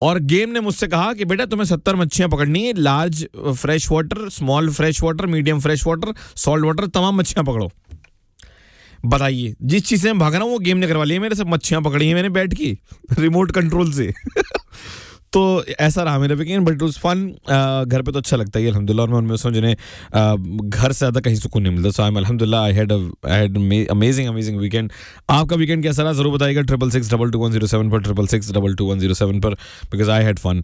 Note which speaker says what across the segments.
Speaker 1: और गेम ने मुझसे कहा कि बेटा तुम्हें 70 मच्छियां पकड़नी है, large fresh water, small fresh water, medium fresh water, salt water, तमाम मच्छियां पकड़ो। बताइए, जिस चीज से मैं भाग रहा हूँ वो गेम ने करवा लिया मेरे से, मच्छियां पकड़ी है मैंने बैठ की रिमोट कंट्रोल से। तो ऐसा रहा मेरा weekend, but it was fun. घर पे तो अच्छा लगता है अल्हम्दुलिल्लाह, और मैं उनमें से जिन्हें घर से ज़्यादा कहीं सुकून नहीं मिलता। सो आई एम अल्हम्दुलिल्लाह आई हैड अमेजिंग वीकेंड। आपका वीकेंड कैसा रहा ज़रूर बताइएगा 66622107 पर, 66622107 पर, because I had fun.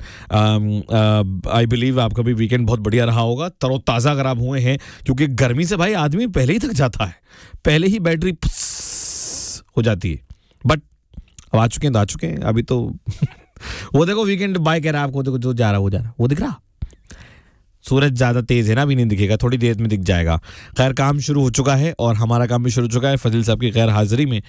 Speaker 1: I believe आपका भी वीकेंड बहुत बढ़िया रहा होगा, तरोताज़ा अगर आप हुए हैं, क्योंकि गर्मी से भाई आदमी पहले ही थक जाता है, पहले ही बैटरी हो जाती है। बट अब आ चुके हैं अभी तो वो देखो वीकेंड बाय कह रहा है आपको, देखो जो जा रहा वो दिख रहा। सूरज ज्यादा तेज है ना, अभी नहीं दिखेगा, थोड़ी देर में दिख जाएगा। खैर काम शुरू हो चुका है और हमारा काम भी शुरू हो चुका है। फजील साहब की गैर हाजिरी में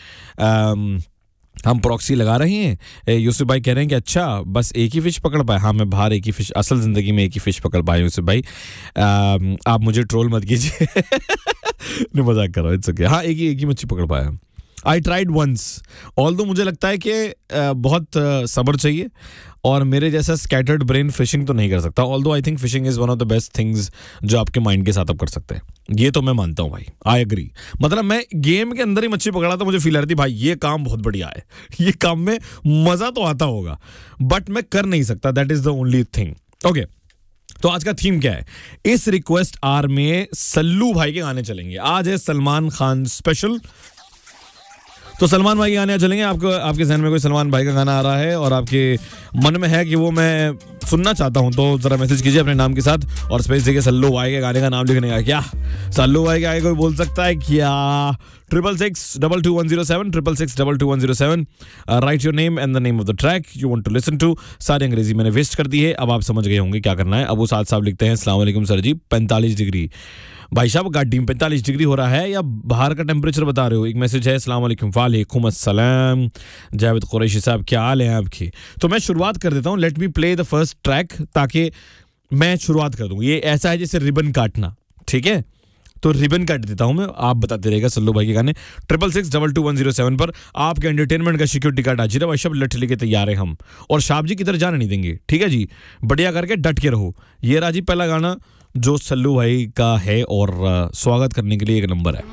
Speaker 1: हम प्रॉक्सी लगा रहे हैं। यूसुफ भाई कह रहे हैं कि अच्छा बस एक ही फिश पकड़ पाए। हाँ, मैं बाहर एक ही फिश, असल जिंदगी में एक ही फिश पकड़ पाया यूसुफ भाई। आप मुझे ट्रोल मत कीजिए। नहीं, मजाक कर रहा हूँ, इट्स ओके। हाँ, एक ही मच्छी पकड़ पाया। आई ट्राइड वंस, ऑल्दो मुझे लगता है कि बहुत सब्र चाहिए, और मेरे जैसा स्कैटर्ड ब्रेन फिशिंग तो नहीं कर सकता। Although I think fishing is one of the best things जो आपके माइंड के साथ आप कर सकते हैं। ये तो मैं मानता हूँ भाई, आई एग्री। मतलब मैं गेम के अंदर ही मच्छी पकड़ा था, मुझे फील आ रही थी भाई ये काम बहुत बढ़िया है, ये काम में मजा तो आता होगा, बट मैं कर नहीं सकता। That is the only thing. Okay, तो आज का थीम क्या है? इस रिक्वेस्ट आर में सल्लू भाई के गाने चलेंगे। आज है सलमान खान स्पेशल, तो सलमान भाई के गाने चलेंगे। आपके ज़हन में कोई सलमान भाई का गाना आ रहा है और आपके मन में है कि वो मैं सुनना चाहता हूं, तो जरा मैसेज कीजिए अपने नाम के साथ और स्पेस देखिए सल्लू भाई के गाने का नाम लिखने का। क्या सल्लू भाई के आगे कोई बोल सकता है क्या? 66622107 66622107। Right your name and the name of the track you want to listen to. सारी अंग्रेजी मैंने वेस्ट कर दी है, अब आप समझ गए होंगे क्या करना है। अबू साद साहब लिखते हैं अस्सलाम वालेकुम सर जी, 45 डिग्री भाई साहब गाड़ी में 45 डिग्री हो रहा है, या बाहर का टेम्परेचर बता रहे हो? एक मैसेज है अस्सलाम वालेकुम। वालेकुम अस्सलाम जावेद कुरैशी साहब, क्या हाल है आपकी? तो मैं शुरुआत कर देता हूँ, let me play the first track, ताकि मैं शुरुआत कर दूँ। ये ऐसा है जैसे रिबन काटना, ठीक है? तो रिबन काट देता हूं मैं, आप बताते रहेगा सल्लू भाई के गाने। 66622107 पर आपके एंटरटेनमेंट का सिक्योरिटी गार्ड हाजिर है भाई साहब, लठ लेके तैयार है हम, और शाप जी किधर जाने नहीं देंगे, ठीक है जी? बढ़िया करके डट के रहो। ये राजी पहला गाना जो सल्लू भाई का है, और स्वागत करने के लिए एक नंबर है।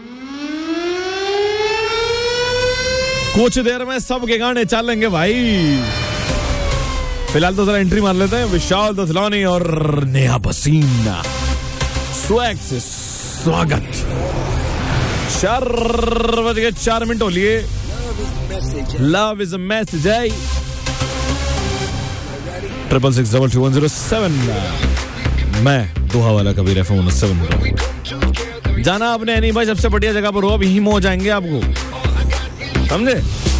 Speaker 1: कुछ देर में सबके गाने चलेंगे भाई, फिलहाल तो जरा एंट्री मार लेते हैं। विशाल दसलानी और नेहा पसीना, स्वैग से स्वागत। 4:04 हो लिए। लव इज अ मैसेज है। 66622107। मैं दोहा वाला कबीर FM 7 जाना आपने नहीं भाई, सबसे बढ़िया जगह पर हो, अब यहीं हो जाएंगे आपको, समझे?